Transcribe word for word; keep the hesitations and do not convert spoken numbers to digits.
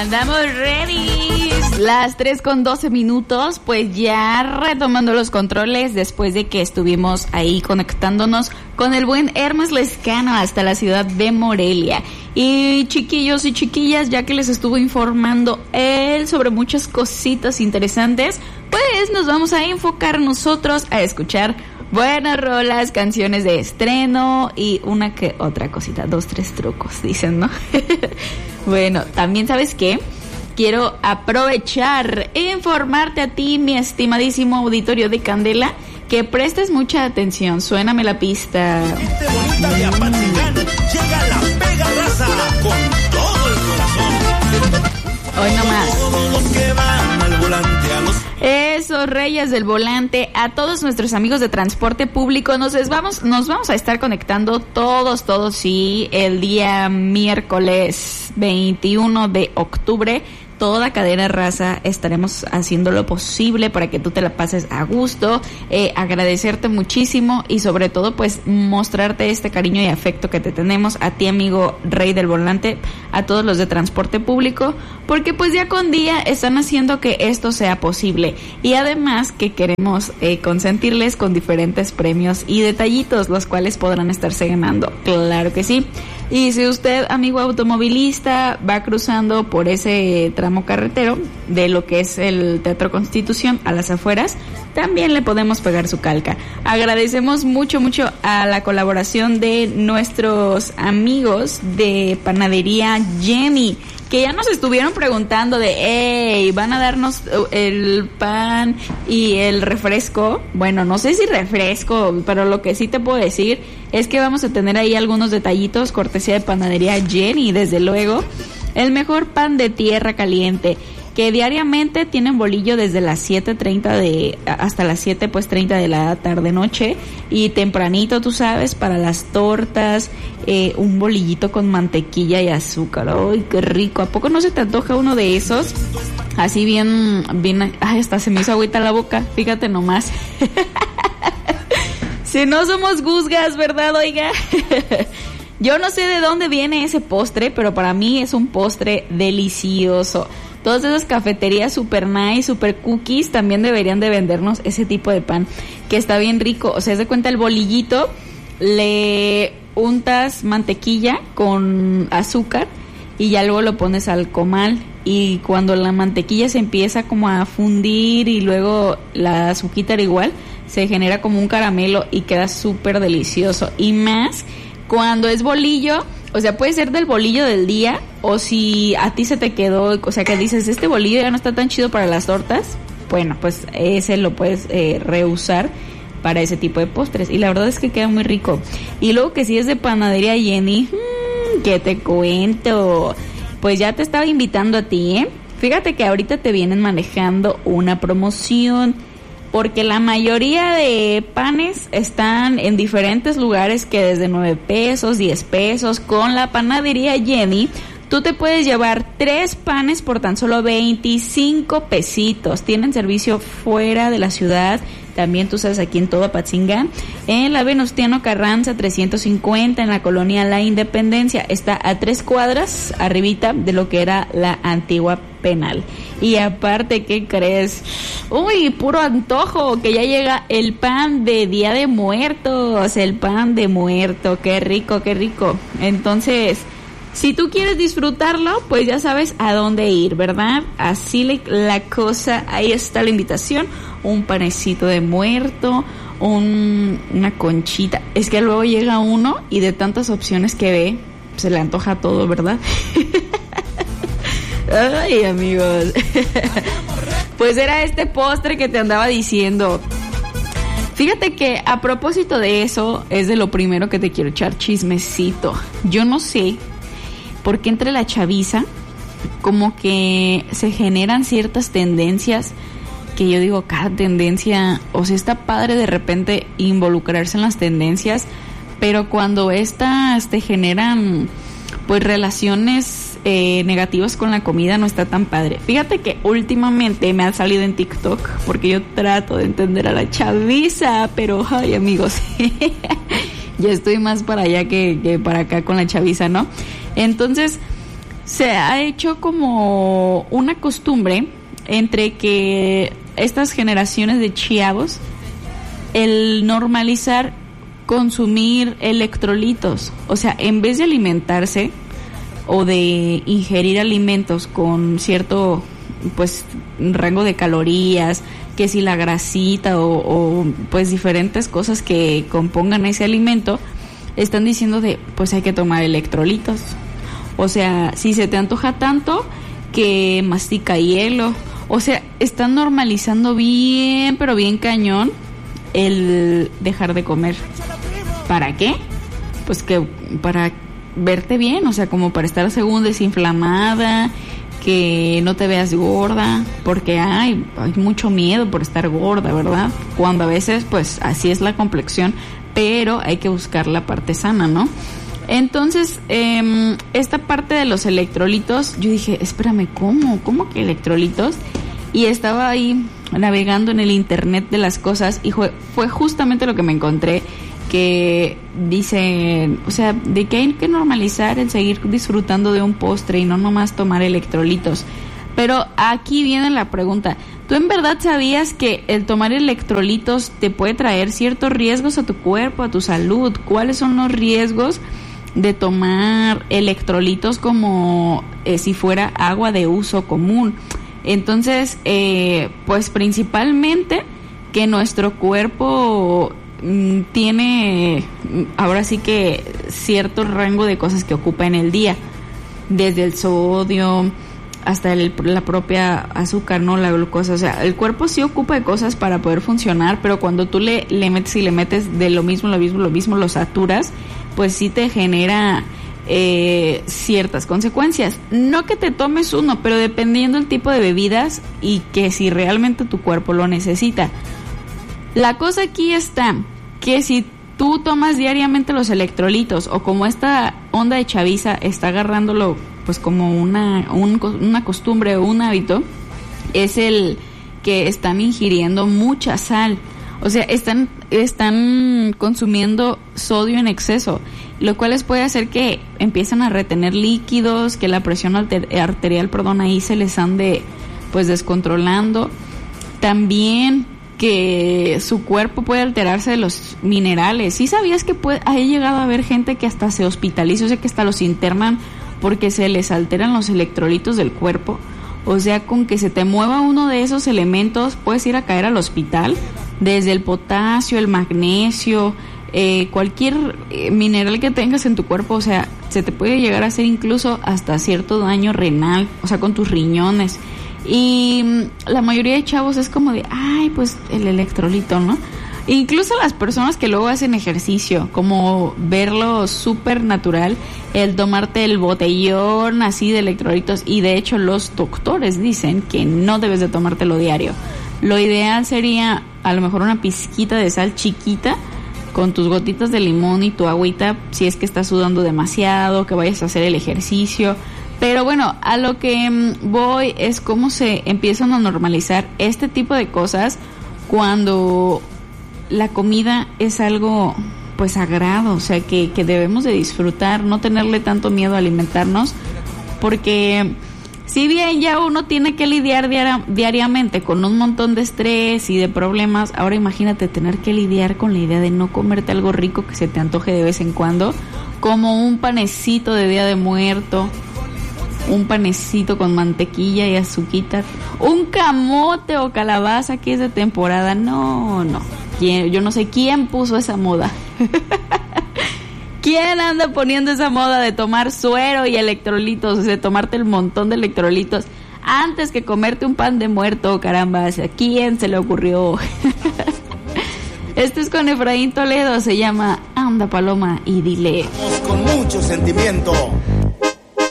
Andamos ready. Las tres con doce minutos, pues ya retomando los controles después de que estuvimos ahí conectándonos con el buen Hermes Lescano hasta la ciudad de Morelia. Y chiquillos y chiquillas, ya que les estuvo informando él sobre muchas cositas interesantes, pues nos vamos a enfocar nosotros a escuchar buenas rolas, canciones de estreno y una que otra cosita, dos, tres trucos, dicen, ¿no? Bueno, también, ¿sabes qué? Quiero aprovechar e informarte a ti, mi estimadísimo auditorio de Candela, que prestes mucha atención. Suéname la pista. Gente bonita de Apatzingán, llega la Pega Raza con todo el corazón. Hoy nomás. Todos los que van al volante, a los... Esos reyes del volante, a todos nuestros amigos de transporte público, nos vamos, nos vamos a estar conectando todos, todos, sí, el día miércoles veintiuno de octubre. Toda Cadena Raza estaremos haciendo lo posible para que tú te la pases a gusto, eh, agradecerte muchísimo y sobre todo pues mostrarte este cariño y afecto que te tenemos a ti, amigo rey del volante, a todos los de transporte público, porque pues día con día están haciendo que esto sea posible y además que queremos eh, consentirles con diferentes premios y detallitos, los cuales podrán estarse ganando, claro que sí. Y si usted, amigo automovilista, va cruzando por ese tramo carretero de lo que es el Teatro Constitución a las afueras, también le podemos pegar su calca. Agradecemos mucho, mucho a la colaboración de nuestros amigos de Panadería Jenny, que ya nos estuvieron preguntando de, hey, ¿van a darnos el pan y el refresco? Bueno, no sé si refresco, pero lo que sí te puedo decir es que vamos a tener ahí algunos detallitos, cortesía de Panadería Jenny, desde luego. El mejor pan de tierra caliente, que diariamente tienen bolillo desde las siete treinta de hasta las siete pues treinta de la tarde noche, y tempranito, tú sabes, para las tortas, eh, un bolillito con mantequilla y azúcar. ¡Ay, qué rico! ¿A poco no se te antoja uno de esos? Así bien, bien, ay, hasta se me hizo agüita la boca, fíjate nomás. Si no somos guzgas, ¿verdad, oiga? Yo no sé de dónde viene ese postre, pero para mí es un postre delicioso. Todas esas cafeterías super nice, super cookies, también deberían de vendernos ese tipo de pan, que está bien rico. O sea, haz de cuenta el bolillito, le untas mantequilla con azúcar y ya luego lo pones al comal. Y cuando la mantequilla se empieza como a fundir y luego la azuquita igual, se genera como un caramelo y queda súper delicioso. Y más cuando es bolillo, o sea, puede ser del bolillo del día, o si a ti se te quedó, o sea, que dices, este bolillo ya no está tan chido para las tortas, bueno, pues ese lo puedes eh, reusar para ese tipo de postres. Y la verdad es que queda muy rico. Y luego que si es de Panadería Jenny, mmm, ¿qué te cuento? Pues ya te estaba invitando a ti, ¿eh? Fíjate que ahorita te vienen manejando una promoción, porque la mayoría de panes están en diferentes lugares que desde nueve pesos, diez pesos. Con la Panadería Jenny, tú te puedes llevar tres panes por tan solo veinticinco pesitos. Tienen servicio fuera de la ciudad, también tú sabes, aquí en todo Apatzingán, en la Venustiano Carranza trescientos cincuenta, en la colonia La Independencia. Está a tres cuadras arribita de lo que era la antigua penal. Y aparte, ¿qué crees? Uy, puro antojo, que ya llega el pan de Día de Muertos, el pan de muerto, qué rico, qué rico. Entonces, si tú quieres disfrutarlo, pues ya sabes a dónde ir, ¿verdad? Así le, la cosa, ahí está la invitación, un panecito de muerto, un, una conchita. Es que luego llega uno y de tantas opciones que ve, se le antoja todo, ¿verdad? Ay, amigos. Pues era este postre que te andaba diciendo. Fíjate que a propósito de eso, es de lo primero que te quiero echar chismecito. Yo no sé por qué entre la chaviza como que se generan ciertas tendencias que yo digo, cada tendencia, o sea, está padre de repente involucrarse en las tendencias, pero cuando estas te generan pues relaciones eh, negativas con la comida, no está tan padre. Fíjate que últimamente me ha salido en TikTok, porque yo trato de entender a la chaviza, pero ay, amigos, ya estoy más para allá que, que para acá con la chaviza, ¿no? Entonces se ha hecho como una costumbre entre que estas generaciones de chavos, el normalizar consumir electrolitos. O sea, en vez de alimentarse o de ingerir alimentos con cierto pues rango de calorías, que si la grasita o, o pues diferentes cosas que compongan ese alimento, están diciendo de pues hay que tomar electrolitos. O sea, si se te antoja tanto, que mastica hielo. O sea, están normalizando bien, pero bien cañón el dejar de comer. ¿Para qué? Pues que para verte bien, o sea, como para estar según desinflamada, que no te veas gorda, porque hay, hay mucho miedo por estar gorda, ¿verdad? Cuando a veces, pues, así es la complexión, pero hay que buscar la parte sana, ¿no? Entonces, eh, esta parte de los electrolitos, yo dije, espérame, ¿cómo? ¿Cómo que electrolitos? Y estaba ahí navegando en el internet de las cosas y fue, fue justamente lo que me encontré, que dice, o sea, de que hay que normalizar el seguir disfrutando de un postre y no nomás tomar electrolitos. Pero aquí viene la pregunta, ¿tú en verdad sabías que el tomar electrolitos te puede traer ciertos riesgos a tu cuerpo, a tu salud? ¿Cuáles son los riesgos de tomar electrolitos como eh, si fuera agua de uso común? Entonces, eh, pues principalmente que nuestro cuerpo mm, tiene ahora sí que cierto rango de cosas que ocupa en el día, desde el sodio hasta el, la propia azúcar, ¿no? La glucosa. O sea, el cuerpo sí ocupa de cosas para poder funcionar, pero cuando tú le, le metes y le metes de lo mismo, lo mismo, lo mismo, lo saturas, pues sí te genera eh, ciertas consecuencias. No que te tomes uno, pero dependiendo del tipo de bebidas y que si realmente tu cuerpo lo necesita. La cosa aquí está que si tú tomas diariamente los electrolitos, o como esta onda de chaviza está agarrándolo pues como una, un, una costumbre o un hábito, es el que están ingiriendo mucha sal. O sea, están, están consumiendo sodio en exceso, lo cual les puede hacer que empiecen a retener líquidos, que la presión alter, arterial, perdón, ahí se les ande pues descontrolando. También que su cuerpo puede alterarse de los minerales. ¿Sí sabías que puede, ha llegado a haber gente que hasta se hospitaliza, o sea, que hasta los internan porque se les alteran los electrolitos del cuerpo? O sea, con que se te mueva uno de esos elementos puedes ir a caer al hospital, desde el potasio, el magnesio, eh, cualquier eh, mineral que tengas en tu cuerpo. O sea, se te puede llegar a hacer incluso hasta cierto daño renal, o sea, con tus riñones. Y la mayoría de chavos es como de, ay, pues el electrolito, ¿no? Incluso las personas que luego hacen ejercicio, como verlo súper natural, el tomarte el botellón así de electrolitos, y de hecho los doctores dicen que no debes de tomártelo diario. Lo ideal sería a lo mejor una pizquita de sal chiquita con tus gotitas de limón y tu agüita si es que estás sudando demasiado, que vayas a hacer el ejercicio. Pero bueno, a lo que voy es cómo se empiezan a normalizar este tipo de cosas cuando la comida es algo pues sagrado, o sea que, que debemos de disfrutar, no tenerle tanto miedo a alimentarnos, porque si bien ya uno tiene que lidiar diari- diariamente con un montón de estrés y de problemas, ahora imagínate tener que lidiar con la idea de no comerte algo rico que se te antoje de vez en cuando, como un panecito de Día de Muerto, un panecito con mantequilla y azuquita, un camote o calabaza que es de temporada. No, no, ¿quién? Yo no sé quién puso esa moda. ¿Quién anda poniendo esa moda de tomar suero y electrolitos, de tomarte el montón de electrolitos antes que comerte un pan de muerto? Caramba, ¿a quién se le ocurrió? Esto es con Efraín Toledo, se llama Anda Paloma y dile. Con mucho sentimiento.